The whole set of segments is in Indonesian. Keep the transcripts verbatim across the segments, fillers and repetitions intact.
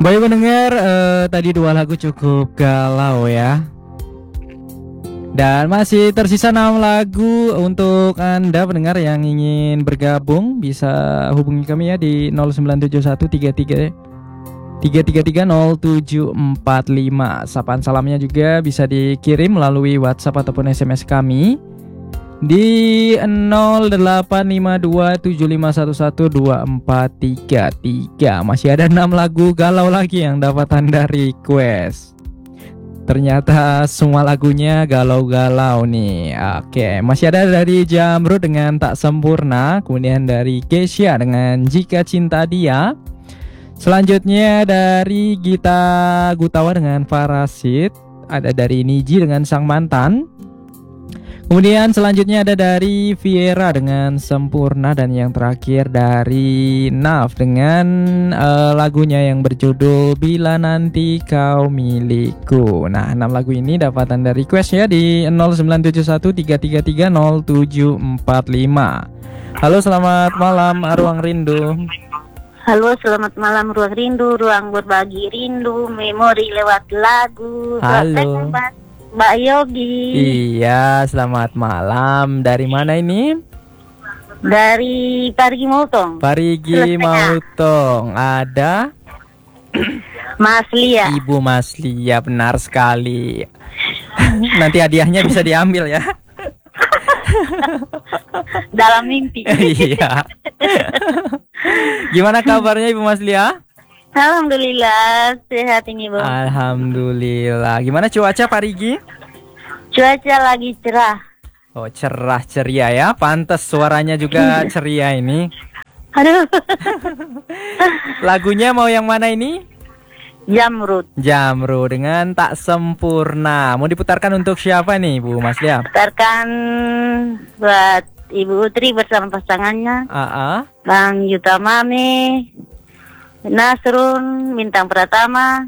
Baik pendengar, eh, tadi dua lagu cukup galau ya. Dan masih tersisa enam lagu untuk Anda pendengar yang ingin bergabung. Bisa hubungi kami ya di nol sembilan tujuh satu tiga tiga tiga tiga tiga nol tujuh empat lima. Sapaan salamnya juga bisa dikirim melalui WhatsApp ataupun S M S kami di nol delapan lima dua tujuh lima satu satu dua empat tiga tiga. Masih ada enam lagu galau lagi yang dapat Anda request. Ternyata semua lagunya galau-galau nih. Oke, masih ada dari Jamrud dengan Tak Sempurna, kemudian dari Kesha dengan Jika Cinta Dia. Selanjutnya dari Gita Gutawa dengan Parasit, ada dari Niji dengan Sang Mantan. Kemudian selanjutnya ada dari Viera dengan Sempurna, dan yang terakhir dari Naf dengan uh, lagunya yang berjudul Bila Nanti Kau Milikku. Nah, enam lagu ini dapat Anda request ya di nol sembilan tujuh satu tiga tiga tiga nol tujuh empat lima. Halo, selamat malam Ruang Rindu. Halo, selamat malam Ruang Rindu, ruang berbagi rindu, memori lewat lagu. Halo Mbak Yogi. Iya, selamat malam. Dari mana ini? Dari Parigi Mautong. Parigi Mautong. Ada Mas Lia. Ibu Mas Lia, benar sekali. Nanti hadiahnya bisa diambil ya. Dalam mimpi. Iya. Gimana kabarnya Ibu Mas Lia? Alhamdulillah sehat ini, Bu. Alhamdulillah. Gimana cuaca Parigi? Cuaca lagi cerah. Oh, cerah ceria ya. Pantes suaranya juga ceria ini. Aduh. Lagunya mau yang mana ini? Jamrud. Jamrud dengan Tak Sempurna. Mau diputarkan untuk siapa nih, Bu Mas Lia? Putarkan buat Ibu Utri bersama pasangannya. Uh-uh. Bang Yuta Mame, Nasrun, Bintang Pratama,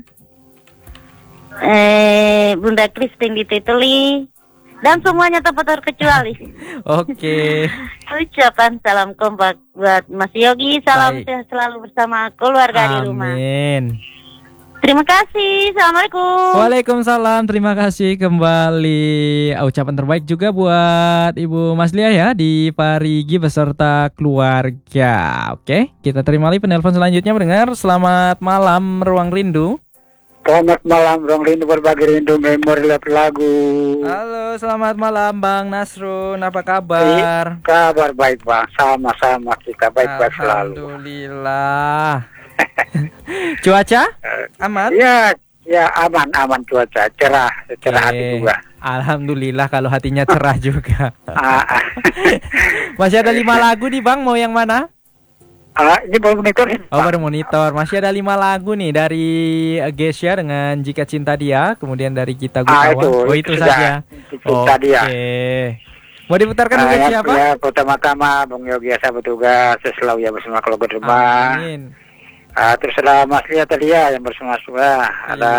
eh, Bunda Christine di Teteli, dan semuanya tanpa terkecuali. Oke. Ucapan salam kompak buat Mas Yogi. Salam Baik. sehat selalu bersama keluarga di rumah. Amin. Terima kasih. Assalamualaikum. Waalaikumsalam. Terima kasih kembali. Ucapan terbaik juga buat Ibu Mas Lia ya di Parigi beserta keluarga. Oke, kita terima lagi penelpon selanjutnya mendengar. Selamat malam Ruang Rindu. Selamat malam Ruang Rindu, berbagi rindu, memori lewat lagu. Halo, selamat malam Bang Nasrun. Apa kabar? Eh, kabar baik Bang. Sama-sama kita baik-baik selalu. Alhamdulillah. Cuaca aman? Ya, ya aman aman cuaca, cerah, cerah hati juga. Alhamdulillah kalau hatinya cerah juga. Ah, ah. Masih ada lima lagu nih Bang, mau yang mana? Ah, ini baru monitor. Oh, baru monitor. Masih ada lima lagu nih dari Gesha dengan Jika Cinta Dia, kemudian dari Gita Gutawa. Ah, itu, oh itu, itu saja. Cinta Dia. Oke. Mau diputarkan Ah, untuk ya, siapa? Ya, pertama-tama Bung Yogi Asa bertugas selalu ya bersama keluarga rumah. Amin. Ah, terus ada Mas Lia tadi ya yang bersama juga, ada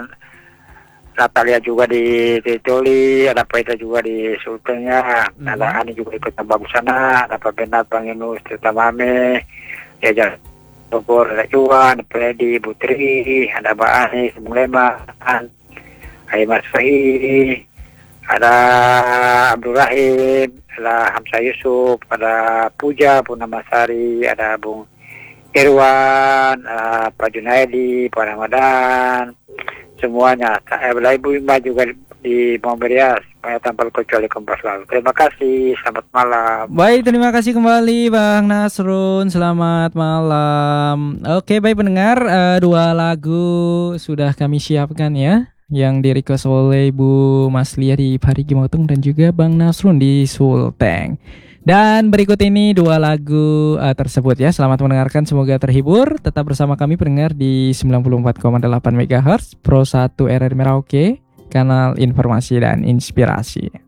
Natalia juga di Titoli, ada Paita juga di Sultannya, hmm. ada Ani juga ikut bagus sana, ada Pak Benat, Bang Inus, terutama Mame, ya jangan Bogor, ada Iwan, ada Freddy, Putri, ada Mbak Ani, Bung Lema, ada Mas Fahiri, ada Abdul Rahim, ada Hamzah Yusuf, ada Puja, Purnama Sari, ada Bung Irwan, uh, Pak Junaidi, Pak Ramadan, semuanya. Saya Ibu Imba juga di Momberias, semuanya tanpa kecuali kompas lalu. Terima kasih, selamat malam. Baik, terima kasih kembali Bang Nasrun, selamat malam. Oke, baik pendengar, uh, dua lagu sudah kami siapkan ya, yang di request oleh Ibu Mas Lia di Parigi Mautong dan juga Bang Nasrun di Sulteng. Dan berikut ini dua lagu uh, tersebut ya. Selamat mendengarkan, semoga terhibur. Tetap bersama kami pendengar di sembilan puluh empat koma delapan megahertz Pro satu R R Merauke, kanal informasi dan inspirasi.